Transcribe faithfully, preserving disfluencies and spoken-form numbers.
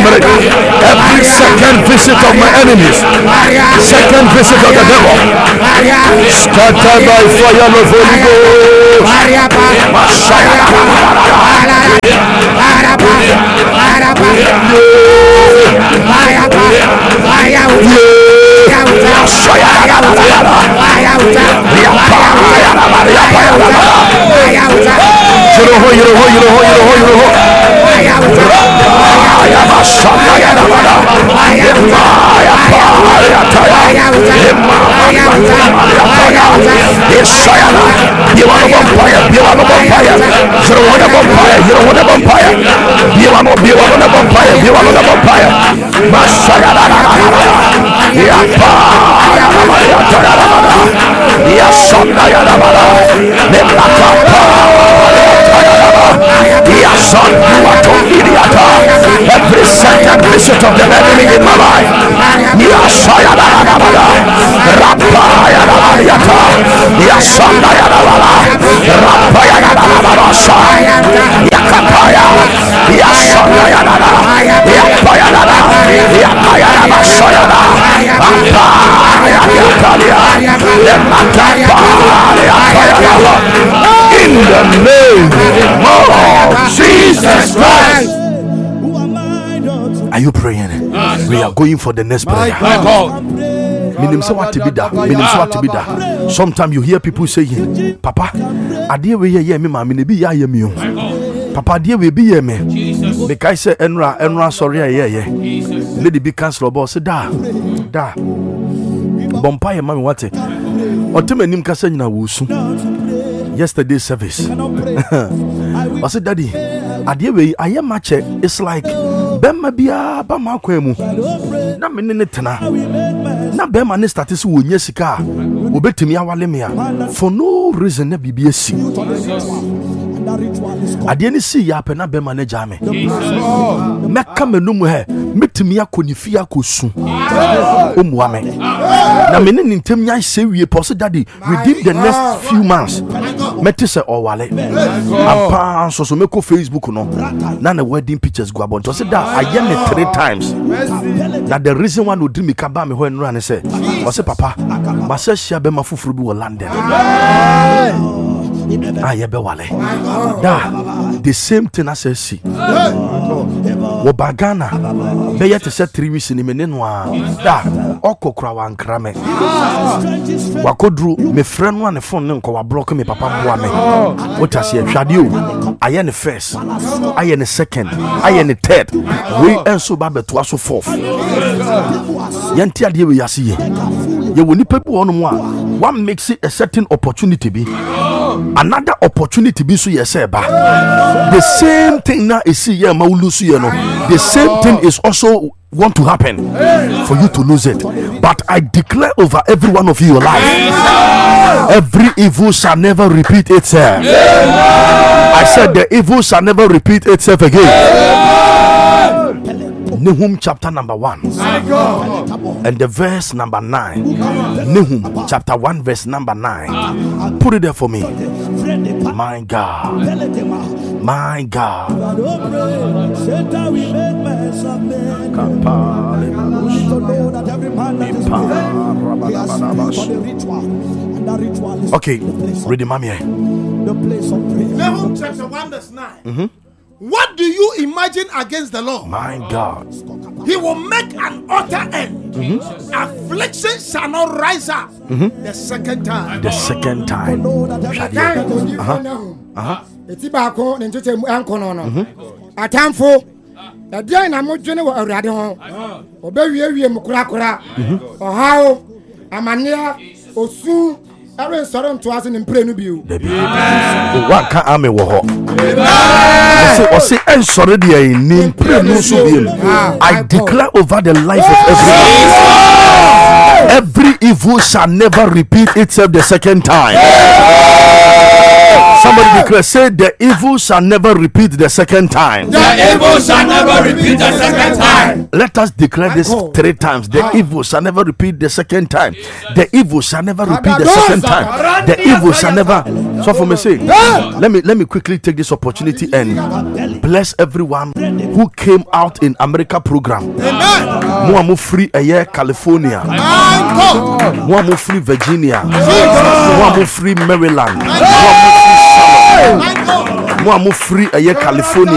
Every second visit of my enemies, second visit of the devil, scattered by fire of Holy Ghost. Every second visit of the enemy in my life, in the name of Jesus Christ. Are you praying? We are going for the next prayer. Sometimes you hear people saying, Papa, I dear we hear me, mammy, be ya me. Papa, dear we be me. Because I say, Enra, Enra, sorry, yeah, yeah. Lady be cancel boss, da, da. Bompire, mammy, what it? Or to me, Nimka na wusu. Yesterday service. I said, Daddy, I dear we, I am match. It's like Bema bia ba makwemu na me ne tena na bema ne status wo nya sika obetumi awale me a for no reason na bibia si ade ne si ya pe na bema ne jame meka menum he metumi akonifi akosu omuwa me na me ne ntem nya se wie pose Daddy within the next few months meti se owale apa so so meko Facebook no na na wedding pictures go about to say that I am it three times. That the reason why no dream me kaba me ho enra ne say o say papa ma say shia be ma fufuru bi wo London aye be wale da the same thing as see wo bagana be yet say three weeks ni me ne no a da okokra wa nkra me wakodru me friend one phone ne nko wa block me papa boa me what as ye hwade o aye ne first aye ne second aye ne third we enso ba beto aso fourth yanti ade we yase ye ye woni pepe wono mo a one makes it a certain opportunity be another opportunity be so yes ba the same thing now is see ye ma lose you know the same thing is also want to happen for you to lose it, but I declare over every one of you your life, every evil shall never repeat itself. I said the evil shall never repeat itself again. Nahum chapter number one and the verse number nine. Nahum chapter one verse number nine. Put it there for me. My God, my God. Okay, read the mommy. Nahum chapter one verse nine. Mm-hmm. What do you imagine against the Lord? My God. He will make an utter end. Mm-hmm. Affliction shall not rise up mm-hmm. the second time. The second time. Uh-huh. Uh-huh. It's back on into the uncle. A time for a day and I'm general radio. Obey you, Mukrakura, or how a mania or soon. Every sudden to us in Prenubu. What can I mean? I say, I'm sorry, name Prenubu. I declare over the life of everyone. Every evil shall never repeat itself the second time. Somebody declare, say the evil shall never repeat the second time. The evil shall never repeat the second time. Let us declare this three times. The evil shall never repeat the second time. The evil shall never repeat the second time. The evil shall never So for me say, let me let me quickly take this opportunity and bless everyone who came out in America program. Amen. Mo amu free a year California. Mo amu free Virginia. Mo amu free Maryland. Mo amu free Charlotte. Mo amu free a year California.